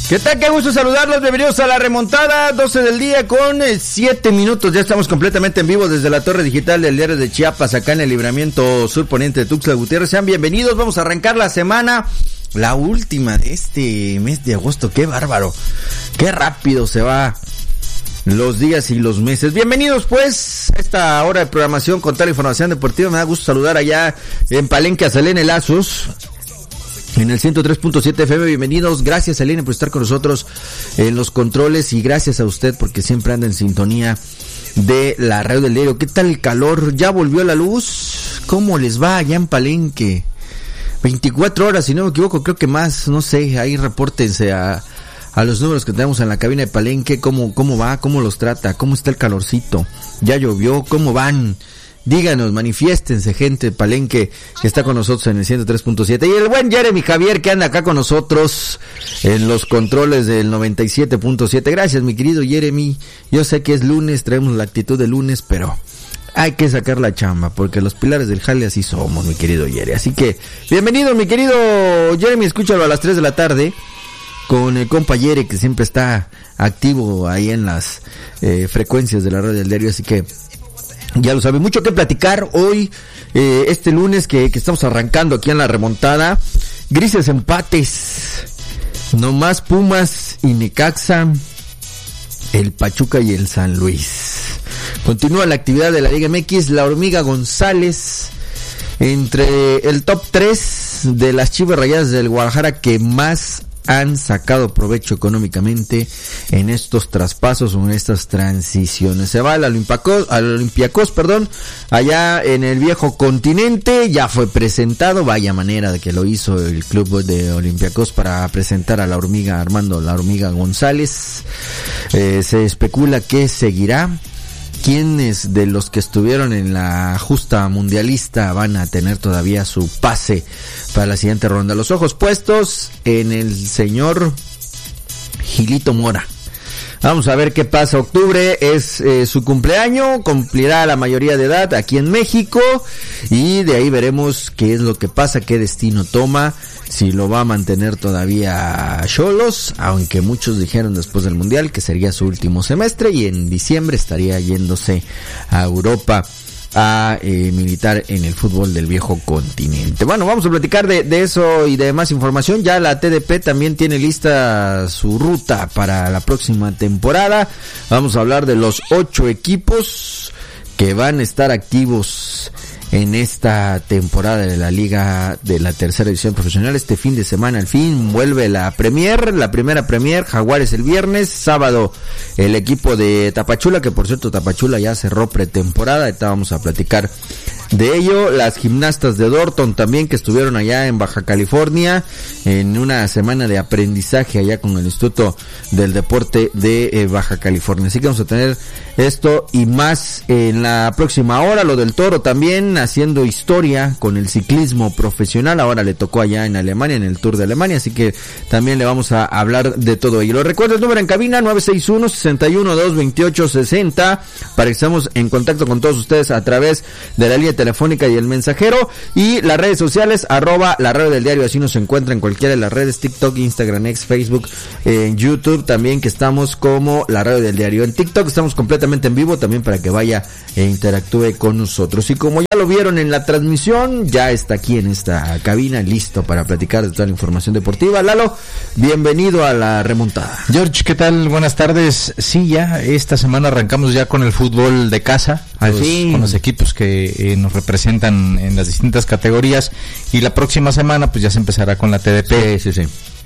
¿Qué tal? Qué gusto saludarlos, bienvenidos a la remontada, 12 del día con 7 minutos, ya estamos completamente en vivo desde la torre digital del diario de Chiapas, acá en el libramiento sur poniente de Tuxtla Gutiérrez. Sean bienvenidos, vamos a arrancar la semana, la última de este mes de agosto. Qué bárbaro, qué rápido se va los días y los meses. Bienvenidos pues a esta hora de programación con toda la información deportiva. Me da gusto saludar allá en Palenque a Selene Lazos en el 103.7 FM, bienvenidos, gracias Selene por estar con nosotros en los controles y gracias a usted porque siempre anda en sintonía de la radio del diario. ¿Qué tal el calor? ¿Ya volvió la luz? ¿Cómo les va allá en Palenque? 24 horas, si no me equivoco, creo que más, no sé, ahí repórtense a los números que tenemos en la cabina de Palenque, cómo va, cómo los trata, cómo está el calorcito, ya llovió, cómo van. Díganos, manifiéstense, gente de Palenque que está con nosotros en el 103.7. Y el buen Jeremy Javier que anda acá con nosotros en los controles del 97.7. Gracias, mi querido Jeremy. Yo sé que es lunes, traemos la actitud de lunes, pero hay que sacar la chamba, porque los pilares del jale así somos, mi querido Jeremy. Así que, bienvenido, mi querido Jeremy, escúchalo a las 3 de la tarde con el compa Jeremy, que siempre está activo ahí en las frecuencias de la radio del diario, así que ya lo sabe, mucho que platicar hoy, este lunes que estamos arrancando aquí en la remontada. Grises empates, nomás Pumas y Necaxa, el Pachuca y el San Luis. Continúa la actividad de la Liga MX, la Hormiga González, entre el top 3 de las Chivas Rayadas del Guadalajara que más han sacado provecho económicamente en estos traspasos o en estas transiciones. Se va al Olympiacos, allá en el viejo continente, ya fue presentado, vaya manera de que lo hizo el club de Olympiacos para presentar a la hormiga, Armando la Hormiga González. Se especula que seguirá. ¿Quiénes de los que estuvieron en la justa mundialista van a tener todavía su pase para la siguiente ronda? Los ojos puestos en el señor Gilito Mora. Vamos a ver qué pasa. Octubre es su cumpleaños, cumplirá la mayoría de edad aquí en México y de ahí veremos qué es lo que pasa, qué destino toma, si lo va a mantener todavía Xolos, aunque muchos dijeron después del Mundial que sería su último semestre y en diciembre estaría yéndose a Europa a militar en el fútbol del viejo continente. Bueno, vamos a platicar de eso y de más información. Ya la TDP también tiene lista su ruta para la próxima temporada. Vamos a hablar de los 8 equipos que van a estar activos en esta temporada de la Liga de la Tercera División Profesional. Este fin de semana al fin vuelve la primera Premier, Jaguares el viernes, sábado el equipo de Tapachula, que por cierto Tapachula ya cerró pretemporada, ahorita vamos a platicar de ello. Las gimnastas de Dorton también que estuvieron allá en Baja California en una semana de aprendizaje allá con el Instituto del Deporte de Baja California. Así que vamos a tener esto y más en la próxima hora. Lo del Toro también haciendo historia con el ciclismo profesional. Ahora le tocó allá en Alemania, en el Tour de Alemania, así que también le vamos a hablar de todo ello. Lo recuerdo, el número en cabina 961-61-228-60 para que estemos en contacto con todos ustedes a través de la línea telefónica y el mensajero, y las redes sociales @ la radio del diario, así nos encuentra en cualquiera de las redes, TikTok, Instagram, X, Facebook, en YouTube también, que estamos como la radio del diario. En TikTok estamos completamente en vivo también para que vaya e interactúe con nosotros. Y como ya lo vieron en la transmisión, ya está aquí en esta cabina listo para platicar de toda la información deportiva. Lalo, bienvenido a la remontada. George, ¿qué tal? Buenas tardes. Sí, ya esta semana arrancamos ya con el fútbol de casa, con los equipos que nos representan en las distintas categorías, y la próxima semana pues ya se empezará con la TDP. Sí.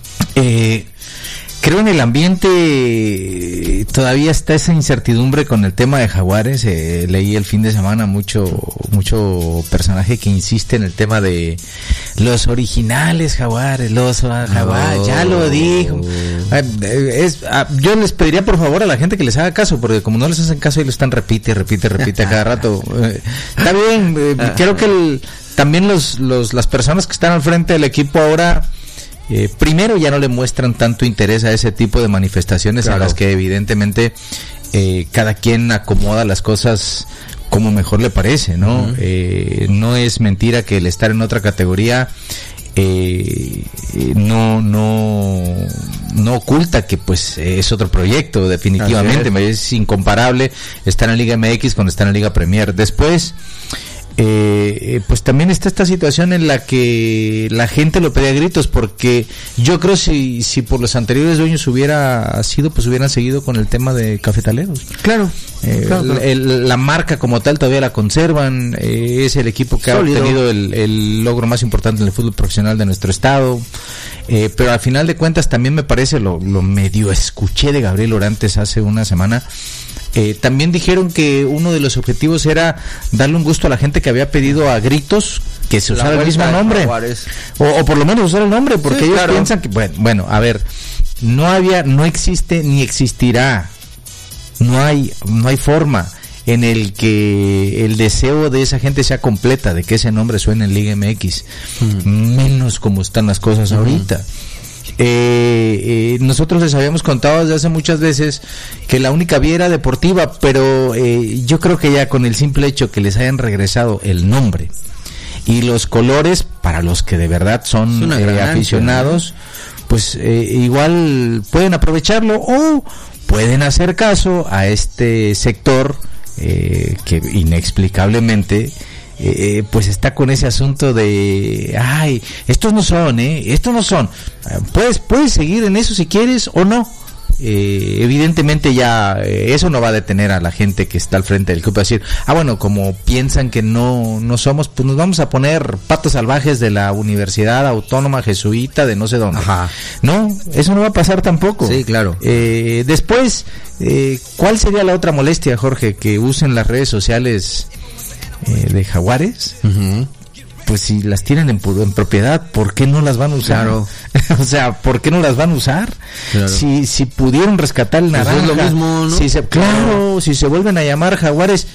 Creo en el ambiente todavía está esa incertidumbre con el tema de Jaguares. Leí el fin de semana mucho personaje que insiste en el tema de los originales Jaguares, ya lo dijo. Yo les pediría por favor a la gente que les haga caso, porque como no les hacen caso y lo están repite a cada rato. Está bien, creo que también las personas que están al frente del equipo ahora, primero ya no le muestran tanto interés a ese tipo de manifestaciones, claro, a las que evidentemente cada quien acomoda las cosas como mejor le parece, ¿no? Uh-huh. No es mentira que el estar en otra categoría no oculta que pues es otro proyecto, definitivamente, es incomparable estar en Liga MX con estar en Liga Premier. Después, pues también está esta situación en la que la gente lo pedía a gritos, porque yo creo si por los anteriores dueños hubiera sido, pues hubieran seguido con el tema de Cafetaleros. Claro. La marca como tal todavía la conservan, es el equipo que sólido. Ha obtenido el logro más importante en el fútbol profesional de nuestro estado, pero al final de cuentas también me parece, lo medio escuché de Gabriel Orantes hace una semana. También dijeron que uno de los objetivos era darle un gusto a la gente que había pedido a gritos que se usara el mismo nombre, o por lo menos usar el nombre, porque ellos piensan que, bueno, a ver, no existe ni existirá, no hay forma en el que el deseo de esa gente sea completa, de que ese nombre suene en Liga MX, menos como están las cosas ahorita. Nosotros les habíamos contado desde hace muchas veces que la única vía era deportiva, pero yo creo que ya con el simple hecho que les hayan regresado el nombre y los colores, para los que de verdad son aficionados, pues igual pueden aprovecharlo o pueden hacer caso a este sector que inexplicablemente pues está con ese asunto de estos no son. Puedes seguir en eso si quieres o no. Evidentemente ya eso no va a detener a la gente que está al frente del club a decir, bueno, como piensan que no somos, pues nos vamos a poner Patos Salvajes de la Universidad Autónoma Jesuita de no sé dónde. Ajá. No, eso no va a pasar tampoco. Sí, claro. Después, ¿cuál sería la otra molestia, Jorge? Que usen las redes sociales de Jaguares. Pues si las tienen en propiedad, ¿por qué no las van a usar? Claro. O sea, ¿por qué no las van a usar? Claro. Si pudieron rescatar el naranja, pues es lo mismo, ¿no? Si se vuelven a llamar Jaguares,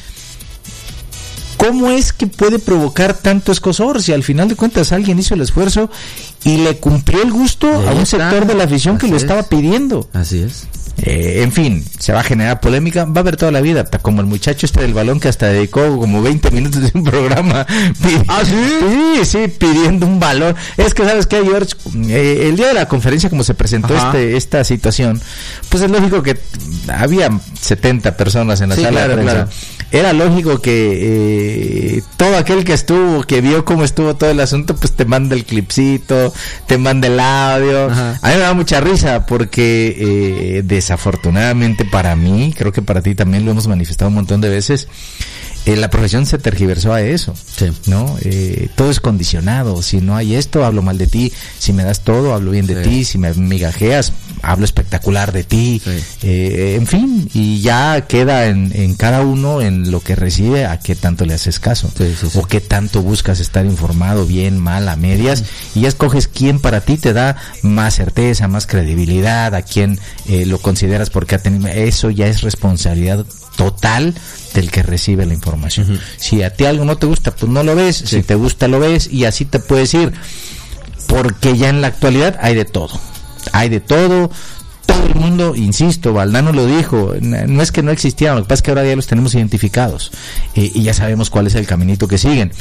¿cómo es que puede provocar tanto escozor si al final de cuentas alguien hizo el esfuerzo y le cumplió el gusto a un sector de la afición que lo estaba pidiendo? Así es. En fin, se va a generar polémica, va a haber toda la vida, como el muchacho del balón que hasta dedicó como 20 minutos de un programa sí, pidiendo un balón. Es que sabes qué, George, el día de la conferencia como se presentó esta situación, pues es lógico que había 70 personas en la sala de prensa. Claro. Era lógico que todo aquel que vio cómo estuvo todo el asunto, pues te manda el clipcito, te manda el audio. Ajá. A mí me da mucha risa porque desafortunadamente para mí, creo que para ti también lo hemos manifestado un montón de veces, la profesión se tergiversó a eso, ¿no? Todo es condicionado. Si no hay esto, hablo mal de ti. Si me das todo, hablo bien de ti. Si me migajeas, hablo espectacular de ti. En fin, y ya queda en cada uno, en lo que recibe, a qué tanto le haces caso. O qué tanto buscas estar informado, bien, mal, a medias. Y ya escoges quién para ti te da más certeza, más credibilidad, a quién lo consideras porque ha tenido. Eso ya es responsabilidad total del que recibe la información. Si a ti algo no te gusta, pues no lo ves. Si te gusta, lo ves, y así te puedes ir, porque ya en la actualidad hay de todo. Todo el mundo, insisto, Valdano lo dijo, no es que no existieran, lo que pasa es que ahora ya los tenemos identificados y ya sabemos cuál es el caminito que siguen.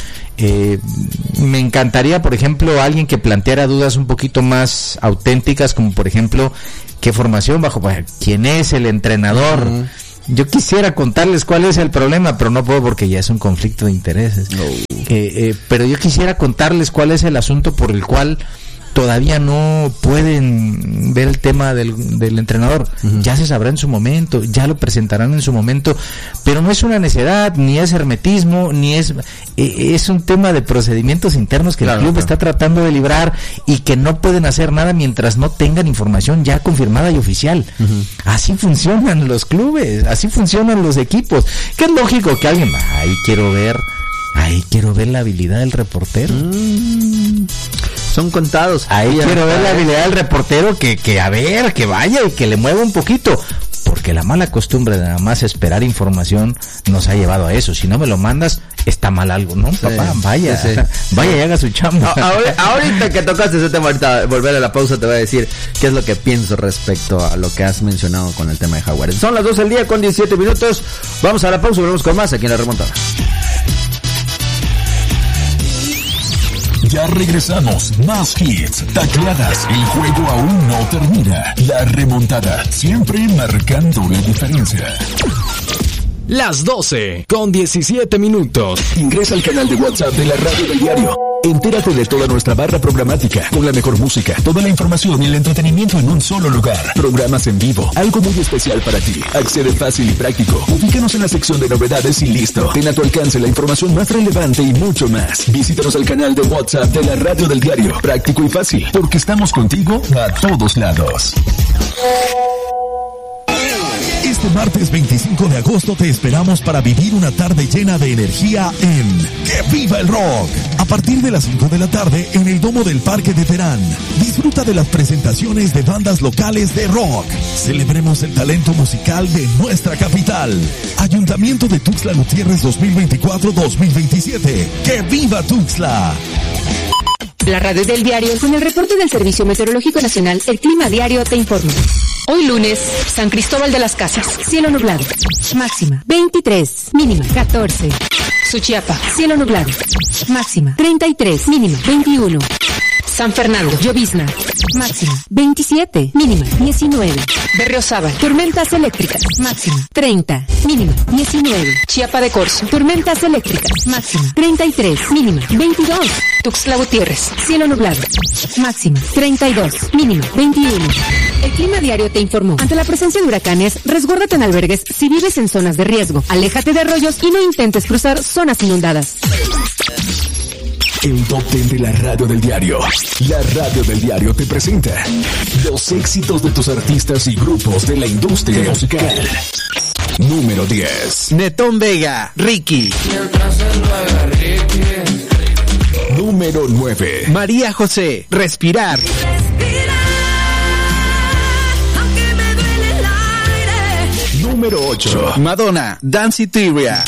Me encantaría, por ejemplo, alguien que planteara dudas un poquito más auténticas, como por ejemplo, ¿qué formación quién es el entrenador? Yo quisiera contarles cuál es el problema, pero no puedo porque ya es un conflicto de intereses. Pero yo quisiera contarles cuál es el asunto por el cual todavía no pueden ver el tema del entrenador. Ya se sabrá en su momento, ya lo presentarán en su momento, pero no es una necedad, ni es hermetismo, ni es un tema de procedimientos internos que el club está tratando de librar y que no pueden hacer nada mientras no tengan información ya confirmada y oficial. Así funcionan los clubes, así funcionan los equipos, que es lógico que alguien, ahí quiero ver la habilidad del reportero. Son contados. Ahí quiero ver la habilidad del reportero que vaya y que le mueva un poquito. Porque la mala costumbre de nada más esperar información nos ha llevado a eso. Si no me lo mandas, está mal algo, ¿no? Papá, vaya y haga su chamba. Ahorita que tocaste ese tema, ahorita volver a la pausa te voy a decir qué es lo que pienso respecto a lo que has mencionado con el tema de Jaguares. Son las 12 del día con 17 minutos. Vamos a la pausa, volvemos con más aquí en La Remontada. Ya regresamos. Más hits, tacleadas. El juego aún no termina. La remontada. Siempre marcando la diferencia. Las 12 con 17 minutos. Ingresa al canal de WhatsApp de la Radio del Diario. Entérate de toda nuestra barra programática, con la mejor música, toda la información y el entretenimiento en un solo lugar. Programas en vivo, algo muy especial para ti. Accede fácil y práctico. Ubícanos en la sección de novedades y listo. Ten a tu alcance la información más relevante y mucho más. Visítanos al canal de WhatsApp de la Radio del Diario. Práctico y fácil, porque estamos contigo a todos lados. Este martes 25 de agosto te esperamos para vivir una tarde llena de energía en ¡Que Viva el Rock! A partir de las 5 de la tarde en el Domo del Parque de Terán. Disfruta de las presentaciones de bandas locales de rock. Celebremos el talento musical de nuestra capital. Ayuntamiento de Tuxtla Gutiérrez 2024-2027. ¡Que viva Tuxtla! La Radio del Diario, con el reporte del Servicio Meteorológico Nacional, el Clima Diario te informa. Hoy lunes, San Cristóbal de las Casas, cielo nublado, máxima 23, mínima 14. Suchiapa, cielo nublado, máxima 33, mínima 21. San Fernando, llovizna, máxima 27, mínima 19. Berriozábal, tormentas eléctricas, máxima 30, mínima 19. Chiapa de Corzo, tormentas eléctricas, máxima 33, mínima 22. Tuxtla Gutiérrez, cielo nublado, máxima 32, mínima 21. El Clima Diario te informó. Ante la presencia de huracanes, resguárdate en albergues si vives en zonas de riesgo. Aléjate de arroyos y no intentes cruzar zonas inundadas. El Top 10 de la Radio del Diario. La Radio del Diario te presenta los éxitos de tus artistas y grupos de la industria musical. Número 10. Netón Vega, Ricky. Número 9. María José, Respirar. Número 8. Madonna, Danceteria.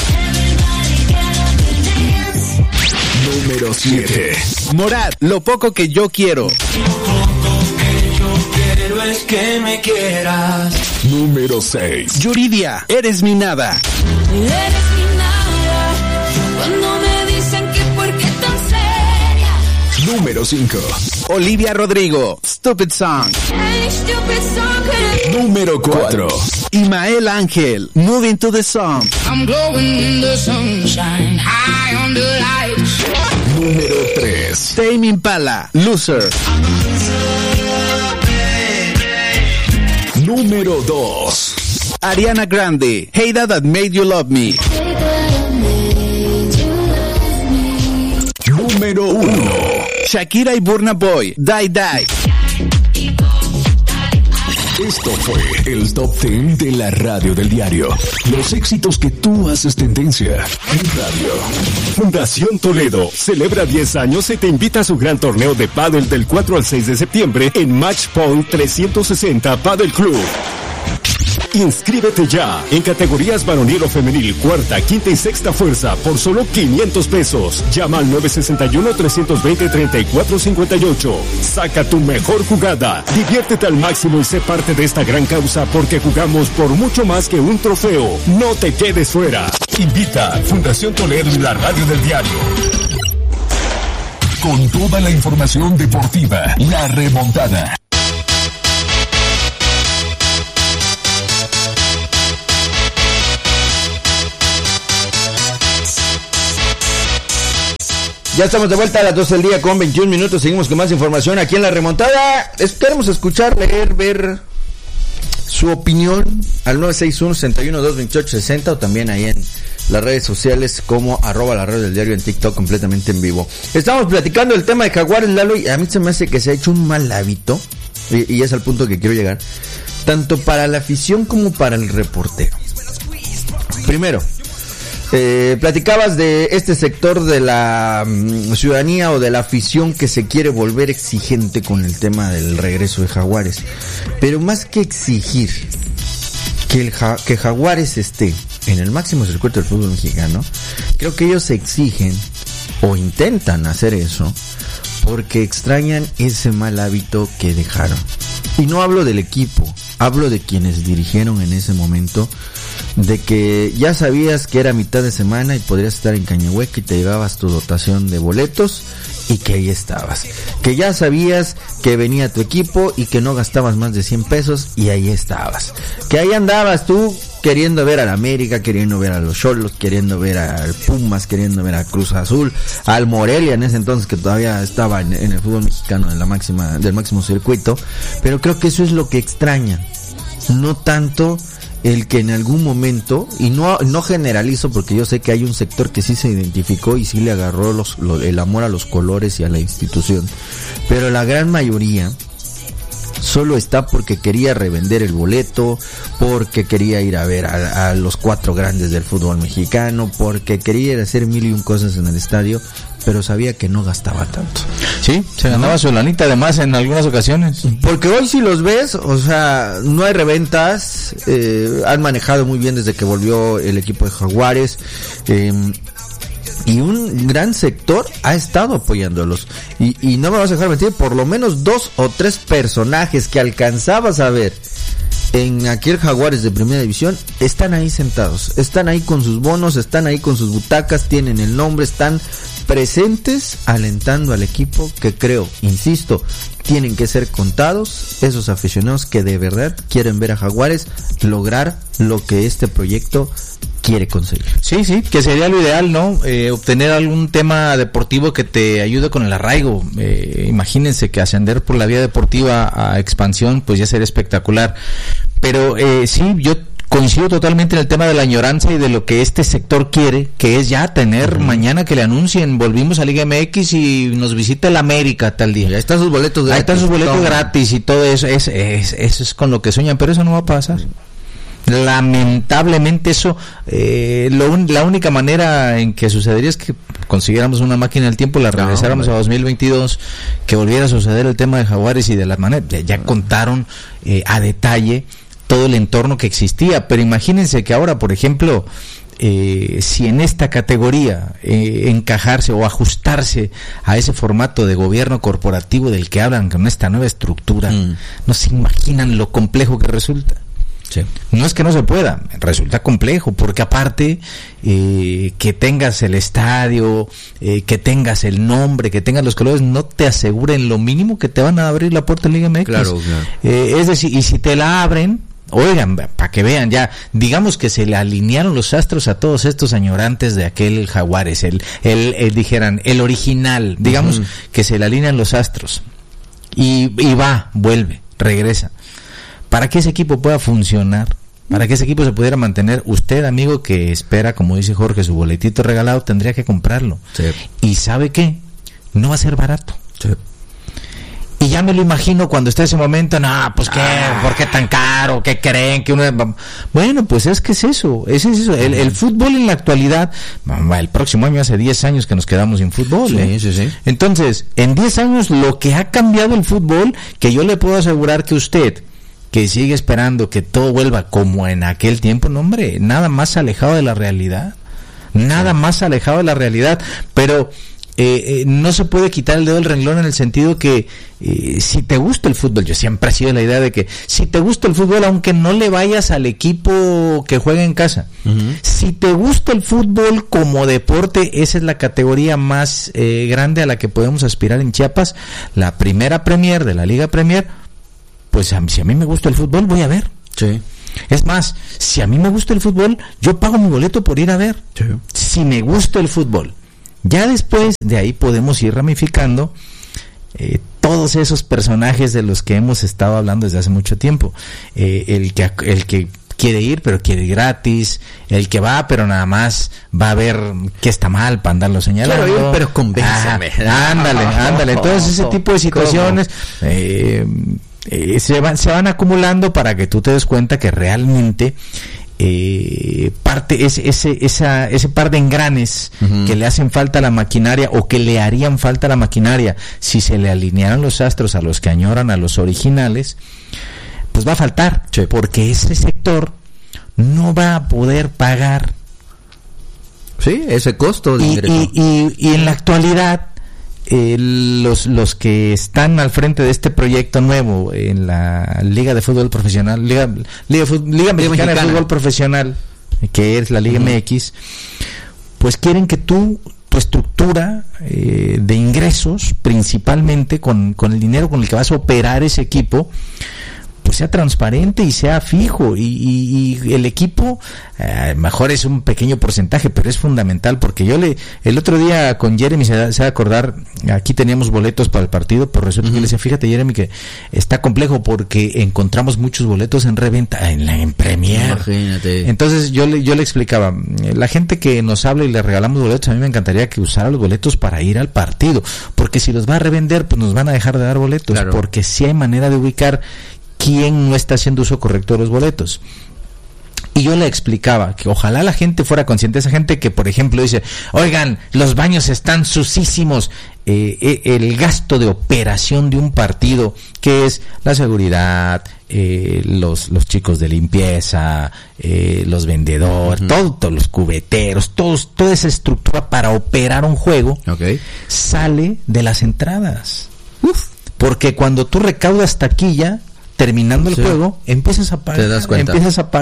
Número 7. Morat, Lo poco que yo quiero. Es que me quieras. Número 6. Yuridia, Eres mi nada. Eres mi nada. Cuando me dicen que por qué tan seria. Número 5. Olivia Rodrigo, Stupid Song. Hey, stupid song. Número 4. Imael Ángel, Moving to the Song. I'm glowing in the sunshine, high on the lights. Número 3. Tame Impala, Loser. Número 2. Ariana Grande, Hey That Made You Love Me. Número 1. Shakira y Burna Boy, Die Die. Esto fue el Top 10 de la Radio del Diario. Los éxitos que tú haces tendencia en radio. Fundación Toledo celebra 10 años y te invita a su gran torneo de pádel del 4 al 6 de septiembre en Match Point 360 Padel Club. Inscríbete ya en categorías varonil o femenil, cuarta, quinta y sexta fuerza por solo 500 pesos. Llama al 961-320-3458. Saca tu mejor jugada. Diviértete al máximo y sé parte de esta gran causa porque jugamos por mucho más que un trofeo. No te quedes fuera. Invita Fundación Toledo y la Radio del Diario. Con toda la información deportiva, La Remontada. Ya estamos de vuelta a las 12 del día con 21 minutos. Seguimos con más información aquí en La Remontada. Queremos escuchar, leer, ver su opinión al 961-61-228-60 o también ahí en las redes sociales como @la Radio del Diario en TikTok completamente en vivo. Estamos platicando el tema de Jaguares, Lalo, y a mí se me hace que se ha hecho un mal hábito, y es al punto que quiero llegar, tanto para la afición como para el reportero. Primero, platicabas de este sector de la ciudadanía o de la afición que se quiere volver exigente con el tema del regreso de Jaguares. Pero más que exigir que Jaguares esté en el máximo circuito del fútbol mexicano, creo que ellos exigen o intentan hacer eso porque extrañan ese mal hábito que dejaron. Y no hablo del equipo, hablo de quienes dirigieron en ese momento, de que ya sabías que era mitad de semana y podrías estar en Cañahueca y te llevabas tu dotación de boletos y que ahí estabas, que ya sabías que venía tu equipo y que no gastabas más de 100 pesos y ahí estabas, que ahí andabas tú queriendo ver al América, queriendo ver a los Xolos, queriendo ver al Pumas, queriendo ver a Cruz Azul, al Morelia en ese entonces que todavía estaba en el fútbol mexicano del máximo circuito, pero creo que eso es lo que extraña, no tanto el que en algún momento, y no generalizo porque yo sé que hay un sector que sí se identificó y sí le agarró el amor a los colores y a la institución, pero la gran mayoría solo está porque quería revender el boleto, porque quería ir a ver a los 4 grandes del fútbol mexicano, porque quería ir a hacer 1000 y un cosas en el estadio, pero sabía que no gastaba tanto. Sí, se ganaba su lanita además en algunas ocasiones. Porque hoy si los ves, o sea, no hay reventas, han manejado muy bien desde que volvió el equipo de Jaguares, y un gran sector ha estado apoyándolos, y no me vas a dejar mentir, por lo menos 2 o 3 personajes que alcanzabas a ver en aquel Jaguares de primera división están ahí sentados, están ahí con sus bonos, están ahí con sus butacas, tienen el nombre, están presentes alentando al equipo, que creo, insisto, tienen que ser contados esos aficionados que de verdad quieren ver a Jaguares lograr lo que este proyecto quiere conseguir. Sí, que sería lo ideal, ¿no? Obtener algún tema deportivo que te ayude con el arraigo. Imagínense que ascender por la vía deportiva a expansión, pues ya sería espectacular. Pero sí, yo coincido totalmente en el tema de la añoranza y de lo que este sector quiere, que es ya tener mañana que le anuncien, volvimos a Liga MX y nos visita el América tal día. Ya están sus boletos gratis. Ahí están sus boletos gratis y todo eso. Eso es con lo que sueñan, pero eso no va a pasar. Lamentablemente eso, la única manera en que sucedería es que consiguiéramos una máquina del tiempo, la regresáramos a 2022, que volviera a suceder el tema de Jaguares y de las maneras. Ya contaron a detalle todo el entorno que existía, pero imagínense que ahora, por ejemplo, si en esta categoría encajarse o ajustarse a ese formato de gobierno corporativo del que hablan con esta nueva estructura, no se imaginan lo complejo que resulta. Sí. No es que no se pueda, resulta complejo, porque aparte que tengas el estadio, que tengas el nombre, que tengas los colores, no te aseguren lo mínimo que te van a abrir la puerta en Liga MX. Claro. Es decir, y si te la abren, oigan, para que vean, ya, digamos que se le alinearon los astros a todos estos añorantes de aquel Jaguares, dijeran, el original, digamos que se le alinean los astros, y vuelve, regresa. Para que ese equipo pueda funcionar, para que ese equipo se pudiera mantener, usted, amigo, que espera, como dice Jorge, su boletito regalado, tendría que comprarlo. Sí. ¿Y sabe qué? No va a ser barato. Sí. Y ya me lo imagino cuando está ese momento, no, pues qué, ¿por qué tan caro? ¿Qué creen? Que uno... Bueno, pues es que es eso. El fútbol en la actualidad, el próximo año hace 10 años que nos quedamos sin fútbol. Sí. Entonces, en 10 años lo que ha cambiado el fútbol, que yo le puedo asegurar que usted, que sigue esperando que todo vuelva como en aquel tiempo, no, hombre, nada más alejado de la realidad. Pero no se puede quitar el dedo del renglón en el sentido que si te gusta el fútbol, yo siempre he sido la idea de que si te gusta el fútbol, aunque no le vayas al equipo que juega en casa, si te gusta el fútbol como deporte, esa es la categoría más grande a la que podemos aspirar en Chiapas, la primera Premier de la Liga Premier. Pues si a mí me gusta el fútbol, voy a ver. Sí. Es más, si a mí me gusta el fútbol, yo pago mi boleto por ir a ver. Sí. Si me gusta el fútbol. Ya después de ahí podemos ir ramificando todos esos personajes de los que hemos estado hablando desde hace mucho tiempo. El que quiere ir, pero quiere ir gratis. El que va, pero nada más va a ver que está mal para andarlo señalando. Quiero ir, pero convénceme. Ándale. Entonces ese tipo de situaciones... se van acumulando para que tú te des cuenta que realmente ese par de engranes que le hacen falta a la maquinaria o que le harían falta a la maquinaria si se le alinearan los astros a los que añoran a los originales, pues va a faltar, porque ese sector no va a poder pagar ese costo de ingreso. Y en la actualidad los que están al frente de este proyecto nuevo en la Liga de Fútbol Profesional, Liga Mexicana de Fútbol Profesional, que es la Liga MX, pues quieren que tú tu estructura de ingresos, principalmente con el dinero con el que vas a operar ese equipo, pues sea transparente y sea fijo, y el equipo mejor es un pequeño porcentaje, pero es fundamental, porque el otro día con Jeremy se va a acordar, aquí teníamos boletos para el partido, pero resulta que le decía, fíjate Jeremy que está complejo porque encontramos muchos boletos en reventa en Premier. Imagínate. Entonces yo le explicaba, la gente que nos habla y le regalamos boletos, a mí me encantaría que usara los boletos para ir al partido, porque si los va a revender, pues nos van a dejar de dar boletos, claro. Porque sí hay manera de ubicar quién no está haciendo uso correcto de los boletos. Y yo le explicaba que ojalá la gente fuera consciente, esa gente que por ejemplo dice, oigan, los baños están sucísimos, el gasto de operación de un partido, que es la seguridad, los chicos de limpieza, los vendedores, todos los cubeteros, toda esa estructura para operar un juego, sale de las entradas. Porque cuando tú recaudas taquilla, terminando el juego, empiezas a pagar, empiezas a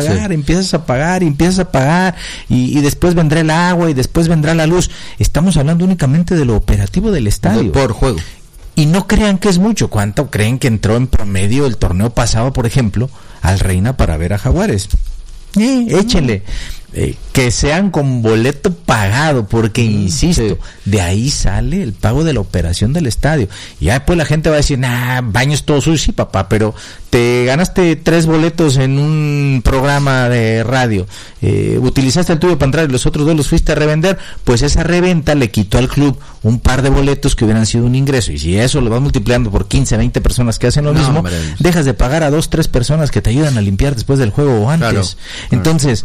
pagar, y después vendrá el agua, y después vendrá la luz. Estamos hablando únicamente de lo operativo del estadio. Por juego. Y no crean que es mucho. ¿Cuánto creen que entró en promedio el torneo pasado, por ejemplo, al Reina para ver a Jaguares? Échenle. Que sean con boleto pagado, porque insisto, de ahí sale el pago de la operación del estadio. Y ya después la gente va a decir, baños todos sucios, sí papá, pero te ganaste 3 boletos en un programa de radio, utilizaste el tuyo para entrar y los otros 2 los fuiste a revender, pues esa reventa le quitó al club un par de boletos que hubieran sido un ingreso, y si eso lo vas multiplicando por 15, 20 personas que hacen lo mismo, hombre, dejas de pagar a 2, 3 personas que te ayudan a limpiar después del juego o antes. Claro. Entonces,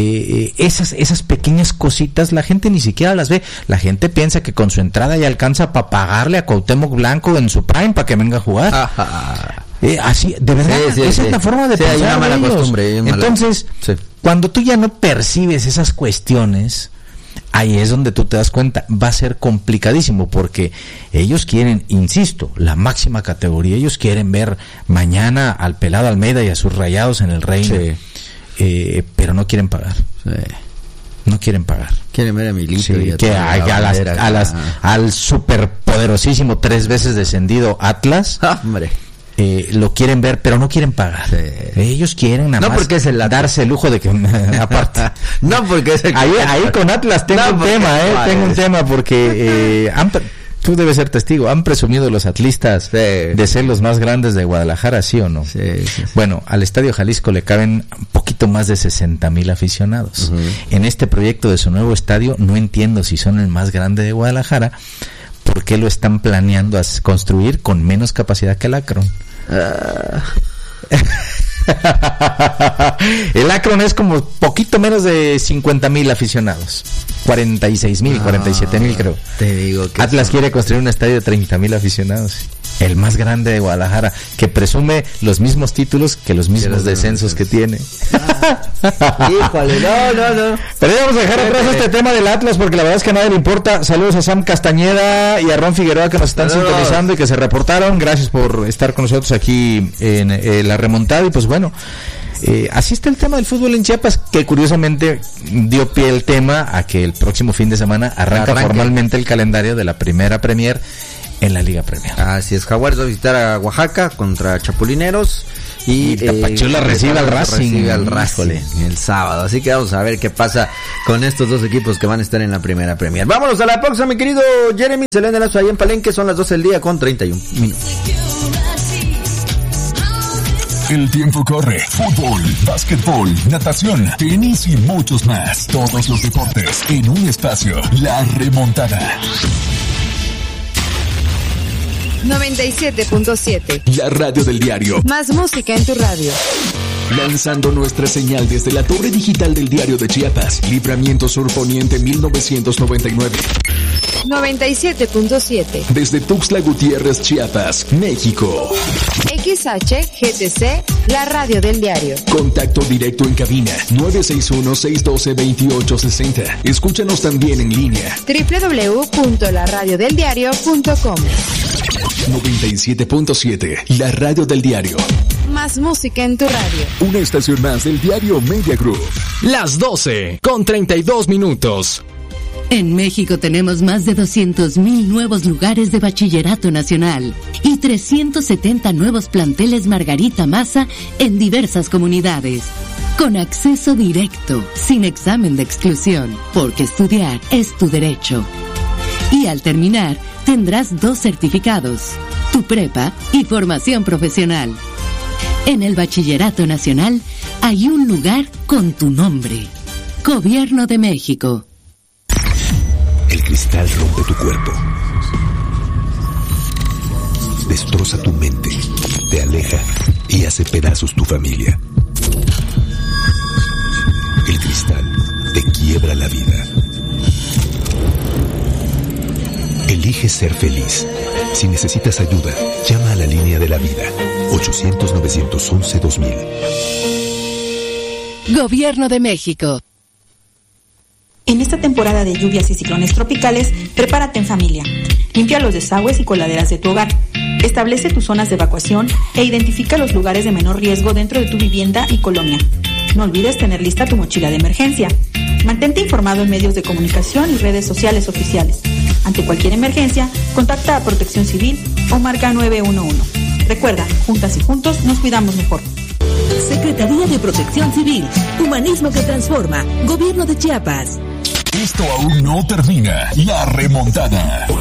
esas pequeñas cositas la gente ni siquiera las ve. La gente piensa que con su entrada ya alcanza para pagarle a Cuauhtémoc Blanco en su prime para que venga a jugar. Así, de verdad, esa es la forma de pensar. Hay una mala costumbre. Entonces, cuando tú ya no percibes esas cuestiones, ahí es donde tú te das cuenta, va a ser complicadísimo, porque ellos quieren, insisto, la máxima categoría. Ellos quieren ver mañana al Pelado Almeida y a sus Rayados en el Reino. Pero no quieren pagar. No quieren pagar. Quieren ver a Milito y que al superpoderosísimo 3 veces descendido Atlas. Hombre. Lo quieren ver, pero no quieren pagar. Ellos quieren nada más porque es darse el lujo de que aparte. No porque es ahí con Atlas tengo un tema porque tú debes ser testigo, han presumido los atlistas de ser los más grandes de Guadalajara, ¿sí o no? Sí. Bueno, al Estadio Jalisco le caben un poquito más de 60,000 aficionados. En este proyecto de su nuevo estadio, no entiendo si son el más grande de Guadalajara, ¿por qué lo están planeando a construir con menos capacidad que el Akron? El Akron es como poquito menos de 50,000 aficionados, 46,000, 47,000 creo. Te digo que Atlas quiere construir un estadio de 30,000 aficionados, el más grande de Guadalajara, que presume los mismos títulos que los mismos descensos que tiene. Híjole, no. Pero vamos a dejar atrás este tema del Atlas, porque la verdad es que a nadie le importa. Saludos a Sam Castañeda y a Ron Figueroa, que nos están sintonizando y que se reportaron. Gracias por estar con nosotros aquí en la remontada. Y pues bueno, así está el tema del fútbol en Chiapas, que curiosamente dio pie el tema a que el próximo fin de semana arranca formalmente el calendario de la primera Premier en la Liga Premier. Así es, Jaguares va a visitar a Oaxaca contra Chapulineros y Tapachula recibe al Racing el sábado. Así que vamos a ver qué pasa con estos dos equipos que van a estar en la primera Premier. Vámonos a la pausa, mi querido Jeremy. Selene Lazo ahí en Palenque, son las 12 del día con 31 minutos. El tiempo corre. Fútbol, básquetbol, natación, tenis y muchos más. Todos los deportes en un espacio. La Remontada. 97.7. La radio del diario. Más música en tu radio. Lanzando nuestra señal desde la torre digital del Diario de Chiapas. Libramiento Sur Poniente 1999. 97.7. Desde Tuxtla Gutiérrez, Chiapas, México. XHGTC, la radio del diario. Contacto directo en cabina 961-612-2860. Escúchanos también en línea. www.laradiodeldiario.com. 97.7, la radio del diario. Más música en tu radio. Una estación más del diario Media Group. Las 12 con 32 minutos. En México tenemos más de 200,000 nuevos lugares de bachillerato nacional y 370 nuevos planteles Margarita Maza en diversas comunidades. Con acceso directo, sin examen de exclusión, porque estudiar es tu derecho. Y al terminar, tendrás 2 certificados, tu prepa y formación profesional. En el Bachillerato Nacional hay un lugar con tu nombre. Gobierno de México. El cristal rompe tu cuerpo, destroza tu mente, te aleja y hace pedazos tu familia. El cristal te quiebra la vida. Elige ser feliz. Si necesitas ayuda, llama a la línea de la vida. 800-911-2000. Gobierno de México. En esta temporada de lluvias y ciclones tropicales, prepárate en familia. Limpia los desagües y coladeras de tu hogar. Establece tus zonas de evacuación e identifica los lugares de menor riesgo dentro de tu vivienda y colonia. No olvides tener lista tu mochila de emergencia. Mantente informado en medios de comunicación y redes sociales oficiales. Ante cualquier emergencia, contacta a Protección Civil o marca 911. Recuerda, juntas y juntos nos cuidamos mejor. Secretaría de Protección Civil. Humanismo que transforma. Gobierno de Chiapas. Esto aún no termina. La remontada.